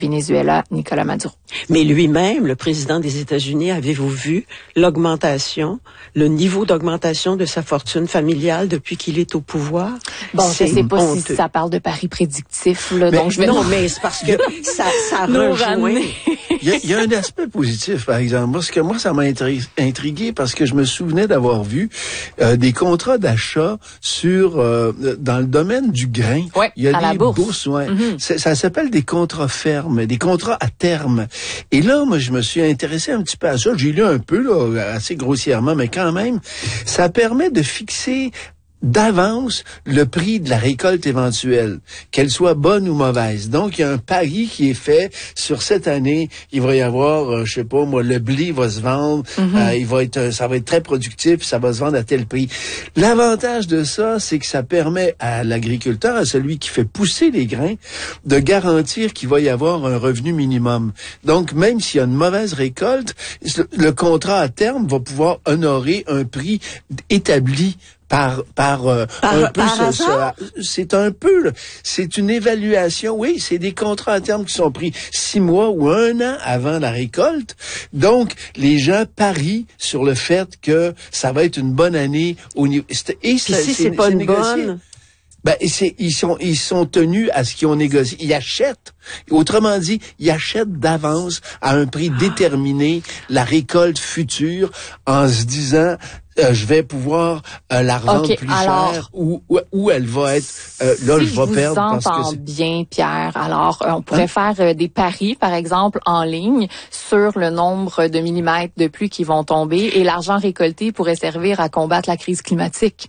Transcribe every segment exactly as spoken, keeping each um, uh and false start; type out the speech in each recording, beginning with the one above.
Venezuela, Nicolas Maduro. Mais lui-même, le président des États-Unis, avez-vous vu l'augmentation, le niveau d'augmentation de sa fortune familiale depuis qu'il est au pouvoir? Bon, c'est je sais pas honteux. si ça parle de paris prédictifs, là, mais donc je vais... Non, mais c'est parce que ça, ça nous rejoint... ramener. Il y, a, il y a un aspect positif, par exemple. Parce que moi, ça m'a intri- intrigué parce que je me souvenais d'avoir vu euh, des contrats d'achat sur euh, dans le domaine du grain. Ouais, il y a à des la bourse. bourses, ouais. Mm-hmm. C'est, ça s'appelle des contrats fermes, des contrats à terme. Et là, moi, je me suis intéressé un petit peu à ça. J'ai lu un peu, là, assez grossièrement, mais quand même, ça permet de fixer d'avance le prix de la récolte éventuelle, qu'elle soit bonne ou mauvaise. Donc, il y a un pari qui est fait sur cette année. Il va y avoir, euh, je sais pas moi, le blé va se vendre, mm-hmm. euh, il va être, ça va être très productif, ça va se vendre à tel prix. L'avantage de ça, c'est que ça permet à l'agriculteur, à celui qui fait pousser les grains, de garantir qu'il va y avoir un revenu minimum. Donc, même s'il y a une mauvaise récolte, le contrat à terme va pouvoir honorer un prix établi par par, euh, par un peu par ce, ce, c'est un peu c'est une évaluation, oui, c'est des contrats à terme qui sont pris six mois ou un an avant la récolte. Donc les gens parient sur le fait que ça va être une bonne année au niveau et Puis si c'est, c'est pas une négocié. bonne Ben, c'est, ils sont, ils sont tenus à ce qu'ils ont négocié. Ils achètent. Autrement dit, ils achètent d'avance à un prix déterminé la récolte future en se disant, euh, je vais pouvoir euh, la revendre okay, plus alors, cher ou, ou, ou elle va être, euh, là, si je vais je perdre vous parce que entends c'est... bien, Pierre, alors, euh, on pourrait Hein? faire euh, des paris, par exemple, en ligne sur le nombre de millimètres de pluie qui vont tomber et l'argent récolté pourrait servir à combattre la crise climatique.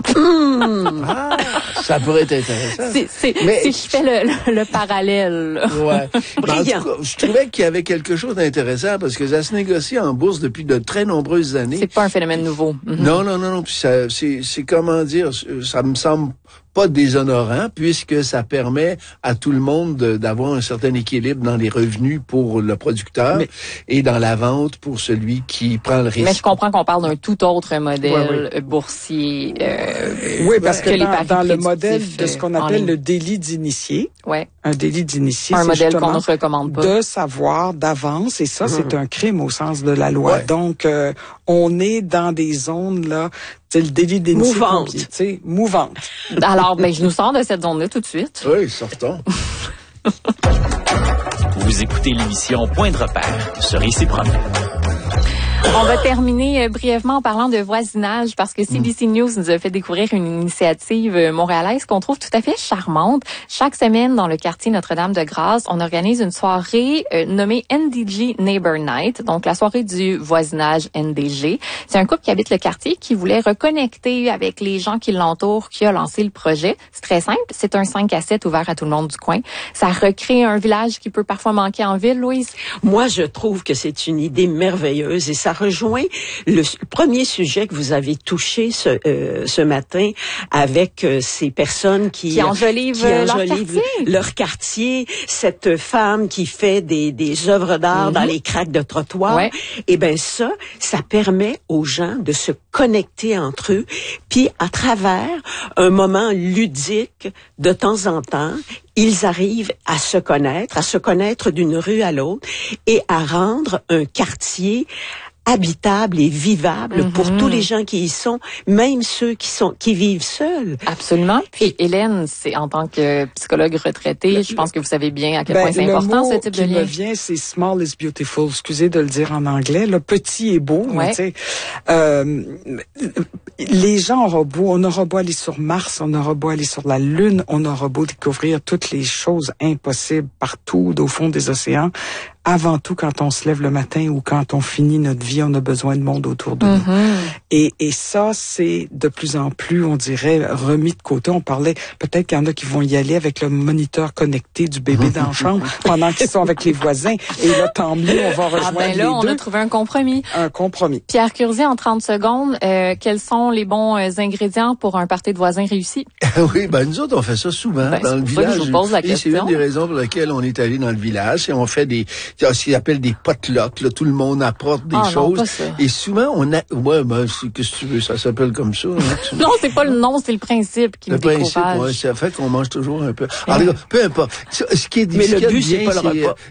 Mmh. Ah, ça pourrait être intéressant. C'est, c'est, Mais... si je fais le, le, le parallèle. Ouais. Mais en tout cas, je trouvais qu'il y avait quelque chose d'intéressant parce que ça se négocie en bourse depuis de très nombreuses années. C'est pas un phénomène nouveau. Mm-hmm. Non, non, non, non. Puis ça, c'est, c'est comment dire, ça me semble pas déshonorant puisque ça permet à tout le monde de, d'avoir un certain équilibre dans les revenus pour le producteur mais, et dans la vente pour celui qui prend le risque. Mais je comprends qu'on parle d'un tout autre modèle ouais, ouais. boursier. Euh, oui, parce que, que dans, les dans le modèle de ce qu'on appelle le délit d'initié, ouais. un délit d'initié, un c'est modèle justement qu'on ne recommande pas. De savoir d'avance, et ça, mmh. c'est un crime au sens de la loi. Ouais. Donc, euh, on est dans des zones là. C'est le délit d'initié. Mouvante. Tu sais, mouvante. Alors, ben, je nous sors de cette zone-là tout de suite. Oui, sortons. Vous écoutez l'émission Point de repère sur Ici Promet. On va terminer euh, brièvement en parlant de voisinage parce que C B C News nous a fait découvrir une initiative euh, montréalaise qu'on trouve tout à fait charmante. Chaque semaine, dans le quartier Notre-Dame-de-Grâce, on organise une soirée euh, nommée N D G Neighbor Night, donc la soirée du voisinage N D G. C'est un couple qui habite le quartier qui voulait reconnecter avec les gens qui l'entourent, qui a lancé le projet. C'est très simple, c'est un cinq à sept ouvert à tout le monde du coin. Ça recrée un village qui peut parfois manquer en ville, Louise. Moi, je trouve que c'est une idée merveilleuse et ça rejoint le, le premier sujet que vous avez touché ce, euh, ce matin avec euh, ces personnes qui, qui enjolivent, qui enjolivent leur quartier. leur quartier, cette femme qui fait des, des œuvres d'art mm-hmm. dans les craques de trottoir. Ouais. Et ben ça, ça permet aux gens de se connecter entre eux, puis à travers un moment ludique de temps en temps, ils arrivent à se connaître, à se connaître d'une rue à l'autre et à rendre un quartier habitable et vivable mm-hmm. pour tous les gens qui y sont, même ceux qui sont qui vivent seuls. Absolument. Puis Hélène, c'est en tant que psychologue retraitée, le, je pense que vous savez bien à quel ben, point c'est important ce type de lien. Le mot qui me vient, c'est small is beautiful. Excusez de le dire en anglais. Le petit est beau. Ouais. Tu sais, euh, les gens auront beau, on aura beau aller sur Mars, on aura beau aller sur la Lune, on aura beau découvrir toutes les choses impossibles partout au fond des océans. Avant tout, quand on se lève le matin ou quand on finit notre vie, on a besoin de monde autour de mm-hmm. nous. Et, et ça, c'est de plus en plus, on dirait, remis de côté. On parlait, peut-être qu'il y en a qui vont y aller avec le moniteur connecté du bébé dans la chambre pendant qu'ils sont avec les voisins. Et là, tant mieux, on va rejoindre ah ben là, les on deux. a trouvé un compromis. Un compromis. Pierre Curzi, en trente secondes, euh, quels sont les bons euh, ingrédients pour un party de voisins réussi? Oui, ben nous autres, on fait ça souvent ben, dans le village. village. Je vous pose la et question. c'est une des raisons pour lesquelles on est allé dans le village. Et on fait des, ce qu'ils appellent des potlucks. Là, tout le monde apporte des ah, choses. Non, pas ça. Et souvent, on a, ouais, ben, qu'est-ce que tu veux, ça s'appelle comme ça. Hein, non, c'est pas le nom, c'est le principe qui le me décourage. Le principe, ouais, ça fait qu'on mange toujours un peu. Alors, peu importe. Ce qui est Mais le but, bien, c'est pas le repas.